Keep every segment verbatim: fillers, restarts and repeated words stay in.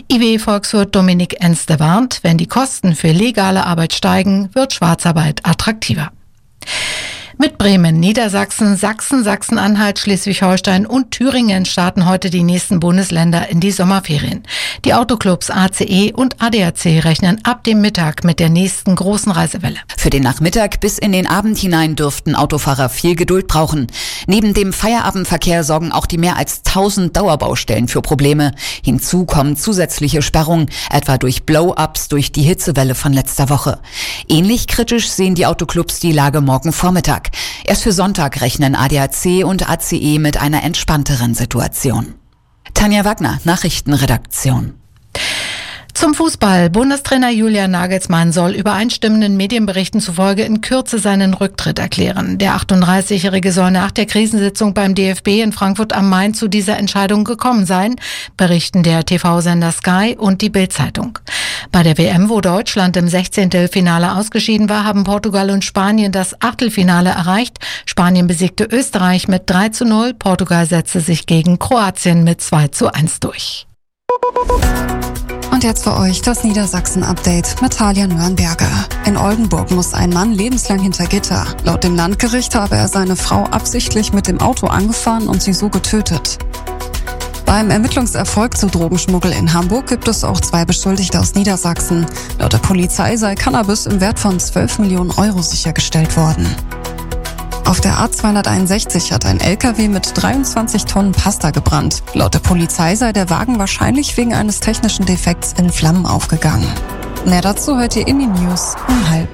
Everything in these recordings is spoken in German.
I W-Volkswirt Dominik Enste warnt, wenn die Kosten für legale Arbeit steigen, wird Schwarzarbeit attraktiver. Mit Bremen, Niedersachsen, Sachsen, Sachsen-Anhalt, Schleswig-Holstein und Thüringen starten heute die nächsten Bundesländer in die Sommerferien. Die Autoclubs A C E und A D A C rechnen ab dem Mittag mit der nächsten großen Reisewelle. Für den Nachmittag bis in den Abend hinein dürften Autofahrer viel Geduld brauchen. Neben dem Feierabendverkehr sorgen auch die mehr als tausend Dauerbaustellen für Probleme. Hinzu kommen zusätzliche Sperrungen, etwa durch Blow-ups durch die Hitzewelle von letzter Woche. Ähnlich kritisch sehen die Autoclubs die Lage morgen Vormittag. Erst für Sonntag rechnen A D A C und A C E mit einer entspannteren Situation. Tanja Wagner, Nachrichtenredaktion. Zum Fußball. Bundestrainer Julian Nagelsmann soll übereinstimmenden Medienberichten zufolge in Kürze seinen Rücktritt erklären. Der achtunddreißigjährige soll nach der Krisensitzung beim D F B in Frankfurt am Main zu dieser Entscheidung gekommen sein, berichten der T V-Sender Sky und die Bild-Zeitung. Bei der W M, wo Deutschland im Sechzehntelfinale ausgeschieden war, haben Portugal und Spanien das Achtelfinale erreicht. Spanien besiegte Österreich mit drei zu null. Portugal setzte sich gegen Kroatien mit zwei zu eins durch. Und jetzt für euch das Niedersachsen-Update mit Talia Nürnberger. In Oldenburg muss ein Mann lebenslang hinter Gitter. Laut dem Landgericht habe er seine Frau absichtlich mit dem Auto angefahren und sie so getötet. Beim Ermittlungserfolg zu Drogenschmuggel in Hamburg gibt es auch zwei Beschuldigte aus Niedersachsen. Laut der Polizei sei Cannabis im Wert von zwölf Millionen Euro sichergestellt worden. Auf der A zweihunderteinundsechzig hat ein L K W mit dreiundzwanzig Tonnen Pasta gebrannt. Laut der Polizei sei der Wagen wahrscheinlich wegen eines technischen Defekts in Flammen aufgegangen. Mehr dazu hört ihr in den News um halb.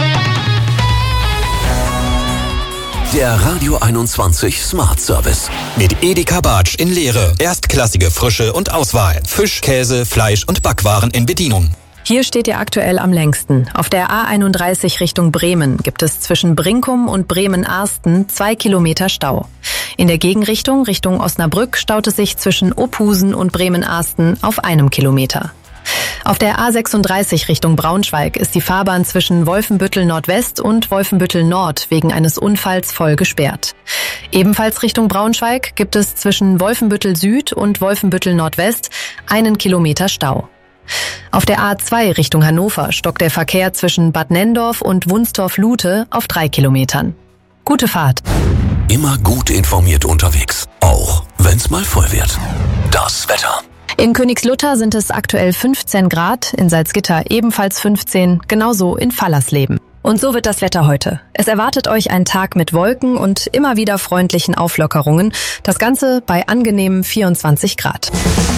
Der Radio einundzwanzig Smart Service. Mit Edeka Bartsch in Leere. Erstklassige Frische und Auswahl. Fisch, Käse, Fleisch und Backwaren in Bedienung. Hier steht ihr aktuell am längsten. Auf der A einunddreißig Richtung Bremen gibt es zwischen Brinkum und Bremen-Arsten zwei Kilometer Stau. In der Gegenrichtung, Richtung Osnabrück, staut es sich zwischen Ophusen und Bremen-Arsten auf einem Kilometer. Auf der A sechsunddreißig Richtung Braunschweig ist die Fahrbahn zwischen Wolfenbüttel Nordwest und Wolfenbüttel Nord wegen eines Unfalls voll gesperrt. Ebenfalls Richtung Braunschweig gibt es zwischen Wolfenbüttel Süd und Wolfenbüttel Nordwest einen Kilometer Stau. Auf der A zwei Richtung Hannover stockt der Verkehr zwischen Bad Nenndorf und Wunstorf-Lute auf drei Kilometern. Gute Fahrt. Immer gut informiert unterwegs, auch wenn's mal voll wird. Das Wetter. In Königslutter sind es aktuell fünfzehn Grad, in Salzgitter ebenfalls fünfzehn, genauso in Fallersleben. Und so wird das Wetter heute. Es erwartet euch ein Tag mit Wolken und immer wieder freundlichen Auflockerungen. Das Ganze bei angenehmen vierundzwanzig Grad.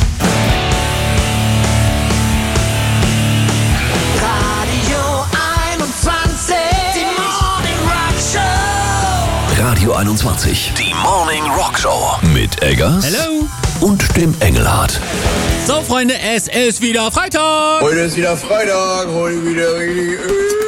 Radio einundzwanzig, die Morning Rock Show mit Eggers Hello. und dem Engelhardt. So, Freunde, es ist wieder Freitag. Heute ist wieder Freitag, heute wieder richtig.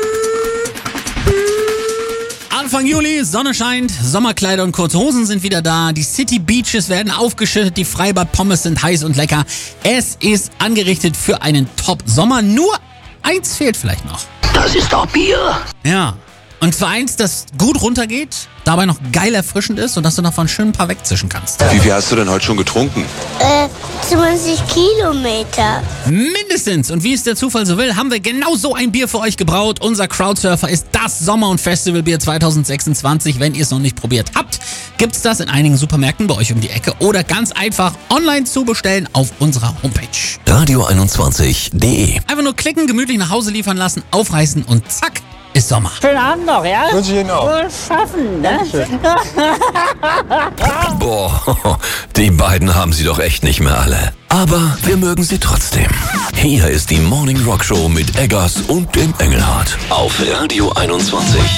Anfang Juli, Sonne scheint, Sommerkleider und kurze Hosen sind wieder da, die City Beaches werden aufgeschüttet, die Freibad-Pommes sind heiß und lecker. Es ist angerichtet für einen Top-Sommer, nur eins fehlt vielleicht noch. Das ist doch Bier. Ja. Und zwar eins, das gut runtergeht, dabei noch geil erfrischend ist und dass du davon schön ein paar wegzischen kannst. Wie viel hast du denn heute schon getrunken? Äh, zwanzig Kilometer. Mindestens. Und wie es der Zufall so will, haben wir genau so ein Bier für euch gebraut. Unser Crowdsurfer ist das Sommer- und Festivalbier zwanzig sechsundzwanzig. Wenn ihr es noch nicht probiert habt, gibt's das in einigen Supermärkten bei euch um die Ecke oder ganz einfach online zu bestellen auf unserer Homepage. Radio einundzwanzig punkt de. Einfach nur klicken, gemütlich nach Hause liefern lassen, aufreißen und zack, ist Sommer. Schönen Abend noch, ja? Wünsche ich Ihnen auch. Wohl schaffen, ne? Boah, die beiden haben sie doch echt nicht mehr alle. Aber wir mögen sie trotzdem. Hier ist die Morning Rock Show mit Eggers und dem Engelhardt auf Radio einundzwanzig.